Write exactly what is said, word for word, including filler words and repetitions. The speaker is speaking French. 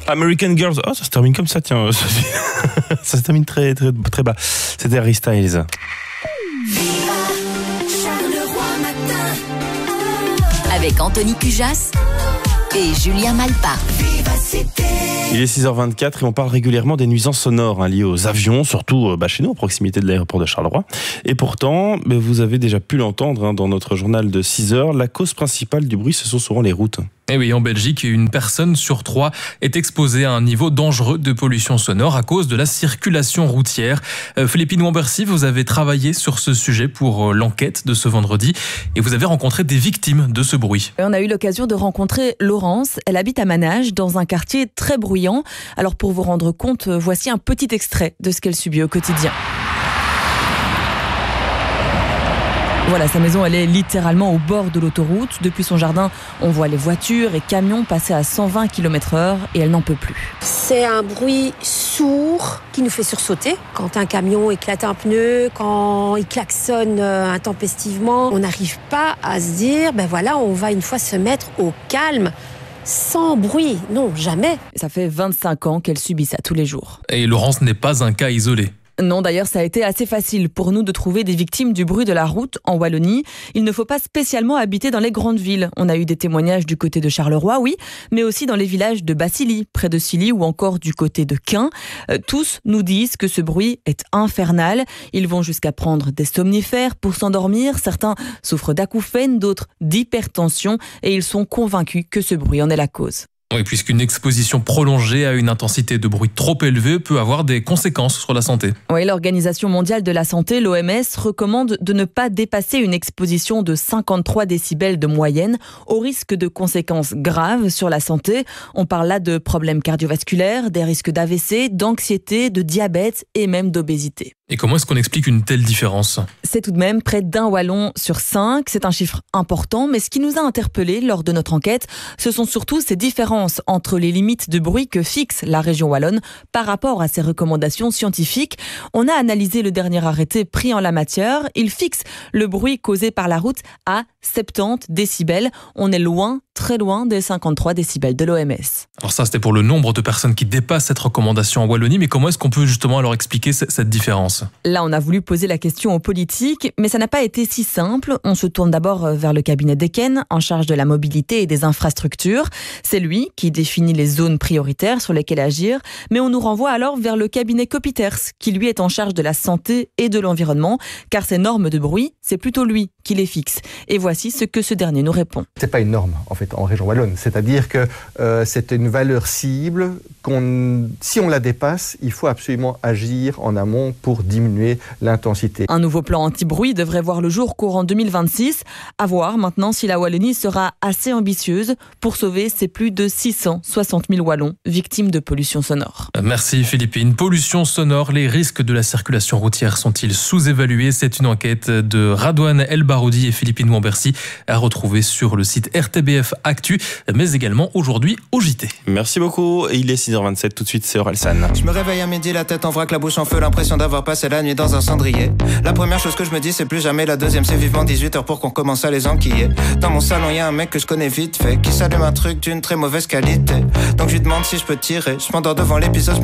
American Girls. Oh, ça se termine comme ça, tiens. Ça se termine très, très, très bas. C'était Harry Styles. Avec Anthony Cujas et Julien Malpa. Il est six heures vingt-quatre et on parle régulièrement des nuisances sonores hein, liées aux avions, surtout bah, chez nous, à proximité de l'aéroport de Charleroi. Et pourtant, bah, vous avez déjà pu l'entendre hein, dans notre journal de six heures, la cause principale du bruit, ce sont souvent les routes. Et oui, en Belgique, une personne sur trois est exposée à un niveau dangereux de pollution sonore à cause de la circulation routière. Euh, Philippine Wambercy, vous avez travaillé sur ce sujet pour l'enquête de ce vendredi et vous avez rencontré des victimes de ce bruit. On a eu l'occasion de rencontrer Laurence. Elle habite à Manage, dans un quartier très bruyant. Alors pour vous rendre compte, voici un petit extrait de ce qu'elle subit au quotidien. Voilà, sa maison, elle est littéralement au bord de l'autoroute. Depuis son jardin, on voit les voitures et camions passer à cent vingt kilomètres heure et elle n'en peut plus. C'est un bruit sourd qui nous fait sursauter. Quand un camion éclate un pneu, quand il klaxonne intempestivement, on n'arrive pas à se dire, ben voilà, on va une fois se mettre au calme. Sans bruit, non, jamais. Ça fait vingt-cinq ans qu'elle subit ça tous les jours. Et Laurence n'est pas un cas isolé. Non, d'ailleurs, ça a été assez facile pour nous de trouver des victimes du bruit de la route en Wallonie. Il ne faut pas spécialement habiter dans les grandes villes. On a eu des témoignages du côté de Charleroi, oui, mais aussi dans les villages de Bassili, près de Silly, ou encore du côté de Quin. Euh, tous nous disent que ce bruit est infernal. Ils vont jusqu'à prendre des somnifères pour s'endormir. Certains souffrent d'acouphènes, d'autres d'hypertension, et ils sont convaincus que ce bruit en est la cause. Oui, puisqu'une exposition prolongée à une intensité de bruit trop élevée peut avoir des conséquences sur la santé. Oui, l'Organisation mondiale de la santé, l'O M S, recommande de ne pas dépasser une exposition de cinquante-trois décibels de moyenne, au risque de conséquences graves sur la santé. On parle là de problèmes cardiovasculaires, des risques d'A V C, d'anxiété, de diabète et même d'obésité. Et comment est-ce qu'on explique une telle différence ? C'est tout de même près d'un Wallon sur cinq. C'est un chiffre important, mais ce qui nous a interpellés lors de notre enquête, ce sont surtout ces différences entre les limites de bruit que fixe la région wallonne par rapport à ses recommandations scientifiques. On a analysé le dernier arrêté pris en la matière. Il fixe le bruit causé par la route à soixante-dix décibels. On est loin, très loin des cinquante-trois décibels de l'O M S. Alors ça, c'était pour le nombre de personnes qui dépassent cette recommandation en Wallonie, mais comment est-ce qu'on peut justement alors expliquer cette différence ? Là, on a voulu poser la question aux politiques, mais ça n'a pas été si simple. On se tourne d'abord vers le cabinet d'Eken, en charge de la mobilité et des infrastructures. C'est lui qui définit les zones prioritaires sur lesquelles agir, mais on nous renvoie alors vers le cabinet Copiters, qui lui est en charge de la santé et de l'environnement, car ces normes de bruit, c'est plutôt lui qui les fixe. Et voici ce que ce dernier nous répond. C'est pas une norme, en fait, en région wallonne. C'est-à-dire que euh, c'est une valeur cible qu'on, si on la dépasse, il faut absolument agir en amont pour diminuer l'intensité. Un nouveau plan anti-bruit devrait voir le jour courant deux mille vingt-six. À voir maintenant si la Wallonie sera assez ambitieuse pour sauver ses plus de six cent soixante mille Wallons victimes de pollution sonore. Merci Philippine. Pollution sonore, les risques de la circulation routière sont-ils sous-évalués ? C'est une enquête de Radouane El Baroudi et Philippine Wambercy à retrouver sur le site R T B F Actu, mais également aujourd'hui au J T. Merci beaucoup. Et il est six heures vingt-sept, tout de suite c'est Orelsan. Je me réveille à midi, la tête en vrac, la bouche en feu, l'impression d'avoir passé la nuit dans un cendrier. La première chose que je me dis c'est plus jamais, la deuxième c'est vivement dix-huit heures pour qu'on commence à les enquiller. Dans mon salon y a un mec que je connais vite fait, qui s'allume un truc d'une très mauvaise qualité. Donc je lui demande si je peux tirer, je m'endors devant l'épisode.